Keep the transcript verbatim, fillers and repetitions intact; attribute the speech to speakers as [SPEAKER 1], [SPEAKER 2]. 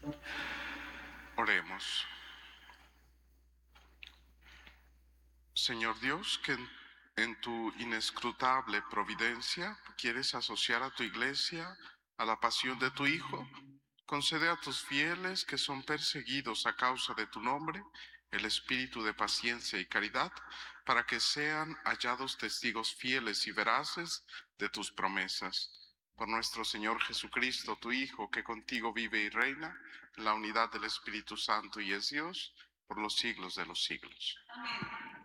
[SPEAKER 1] Oremos. Señor Dios, que en, en tu inescrutable providencia quieres asociar a tu iglesia a la pasión de tu Hijo, concede a tus fieles que son perseguidos a causa de tu nombre el espíritu de paciencia y caridad, para que sean hallados testigos fieles y veraces de tus promesas. Por nuestro Señor Jesucristo, tu Hijo, que contigo vive y reina en la unidad del Espíritu Santo y es Dios por los siglos de los siglos.
[SPEAKER 2] Amén.